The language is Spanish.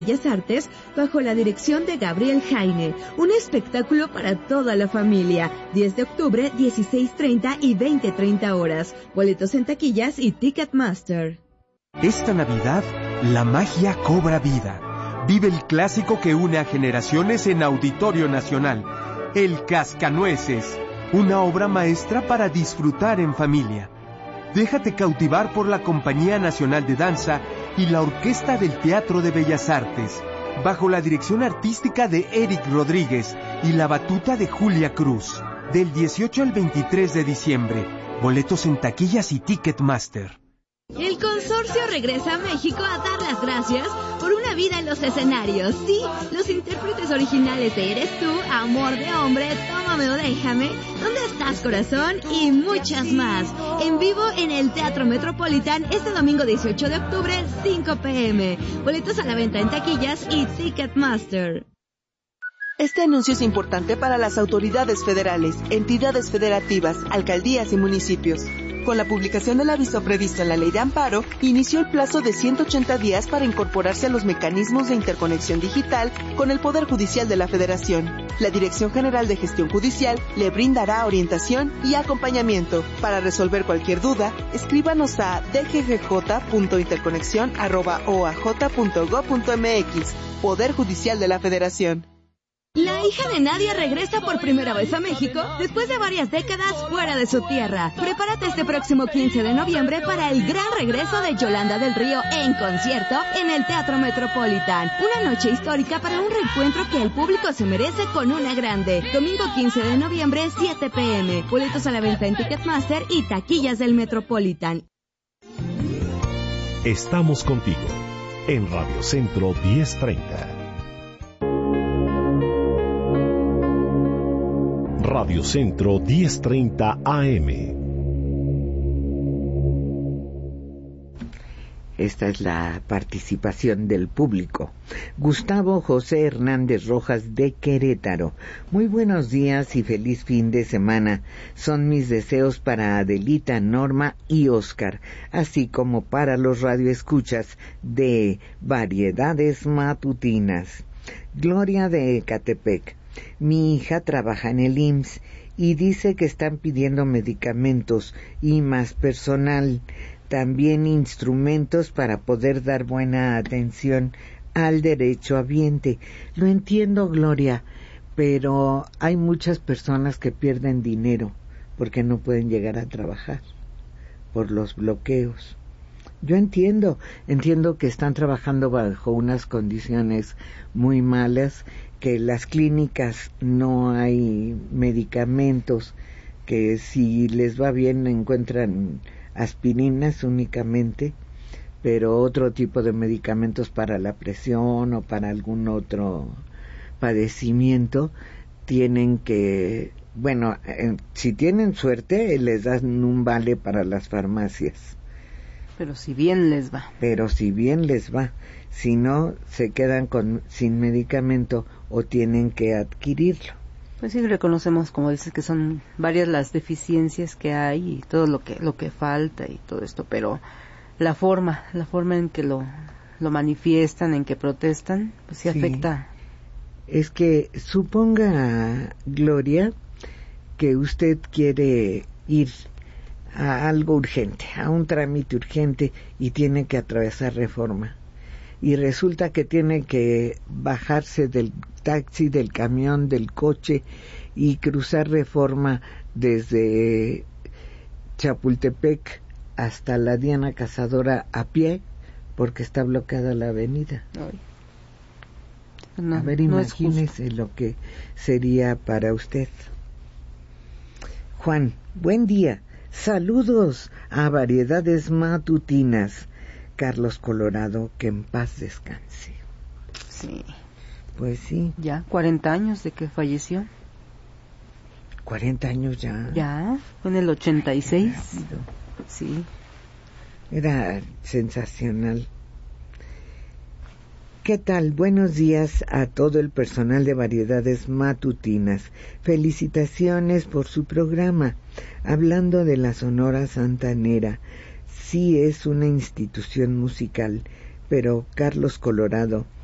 Bellas Artes, bajo la dirección de Gabriel Jaime. Un espectáculo para toda la familia. 10 de octubre, 16:30 y 20:30 horas. Boletos en taquillas y Ticketmaster. Esta Navidad, la magia cobra vida. Vive el clásico que une a generaciones en Auditorio Nacional. El Cascanueces. Una obra maestra para disfrutar en familia. Déjate cautivar por la Compañía Nacional de Danza y la Orquesta del Teatro de Bellas Artes, bajo la dirección artística de Eric Rodríguez y la batuta de Julia Cruz, del 18 al 23 de diciembre. Boletos en taquillas y Ticketmaster. El consorcio regresa a México a dar las gracias por una vida en los escenarios. Sí, los intérpretes originales de Eres Tú, Amor de Hombre, Tómame o Déjame, ¿Dónde estás, corazón? Y muchas más. En vivo en el Teatro Metropolitan este domingo 18 de octubre, 5 p.m. Boletos a la venta en taquillas y Ticketmaster. Este anuncio es importante para las autoridades federales, entidades federativas, alcaldías y municipios. Con la publicación del aviso previsto en la Ley de Amparo, inició el plazo de 180 días para incorporarse a los mecanismos de interconexión digital con el Poder Judicial de la Federación. La Dirección General de Gestión Judicial le brindará orientación y acompañamiento. Para resolver cualquier duda, escríbanos a dggj.interconexión@oaj.gov.mx. Poder Judicial de la Federación. La hija de Nadia regresa por primera vez a México después de varias décadas fuera de su tierra. Prepárate este próximo 15 de noviembre para el gran regreso de Yolanda del Río en concierto en el Teatro Metropolitan. Una noche histórica para un reencuentro que el público se merece con una grande. Domingo 15 de noviembre, 7 p.m. Boletos a la venta en Ticketmaster y taquillas del Metropolitan. Estamos contigo en Radio Centro 1030. Radio Centro 1030 AM. Esta es la participación del público. Gustavo José Hernández Rojas de Querétaro. Muy buenos días y feliz fin de semana. Son mis deseos para Adelita, Norma y Oscar, así como para los radioescuchas de Variedades Matutinas. Gloria de Ecatepec. Mi hija trabaja en el IMSS y dice que están pidiendo medicamentos y más personal, también instrumentos para poder dar buena atención al derechohabiente. Lo entiendo, Gloria, pero hay muchas personas que pierden dinero porque no pueden llegar a trabajar por los bloqueos. Yo entiendo que están trabajando bajo unas condiciones muy malas, que las clínicas no hay medicamentos, que si les va bien encuentran aspirinas únicamente, pero otro tipo de medicamentos para la presión o para algún otro padecimiento tienen que, bueno, si tienen suerte les dan un vale para las farmacias. Pero si bien les va. Si no, se quedan sin medicamento o tienen que adquirirlo. Pues sí, reconocemos, como dices, que son varias las deficiencias que hay y todo lo que falta y todo esto, pero la forma en que lo manifiestan, en que protestan, pues sí afecta. Es que suponga, Gloria, que usted quiere ir a algo urgente, a un trámite urgente y tiene que atravesar Reforma. Y resulta que tiene que bajarse del taxi, del camión, del coche y cruzar Reforma desde Chapultepec hasta la Diana Cazadora a pie porque está bloqueada la avenida. A ver, imagínese lo que sería para usted. Juan, buen día. Saludos a Variedades Matutinas. Carlos Colorado, que en paz descanse. Sí. Pues sí. Ya, 40 años de que falleció. 40 años ya. Ya, fue en el 86. Sí. Era sensacional. ¿Qué tal? Buenos días a todo el personal de Variedades Matutinas. Felicitaciones por su programa. Hablando de la Sonora Santanera, sí es una institución musical, pero Carlos Colorado